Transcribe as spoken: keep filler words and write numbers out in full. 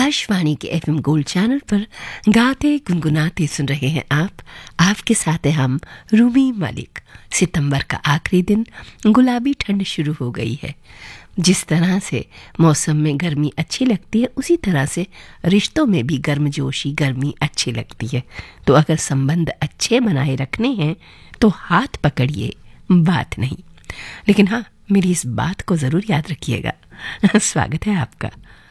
आकाशवाणी के FM gold channel पर गाते गुनगुनाते सुन रहे हैं आप आपके साथ हैं हम रूमी मलिक। सितंबर का आखिरी दिन, गुलाबी ठंड शुरू हो गई है। जिस तरह से मौसम में गर्मी अच्छी लगती है, उसी तरह से रिश्तों में भी गर्मजोशी गर्मी अच्छी लगती है। तो अगर संबंध अच्छे बनाए रखने हैं तो हाथ पकड़िए, बात नहीं। लेकिन हाँ, मेरी इस बात को ज़रूर याद रखिएगा। स्वागत है आपका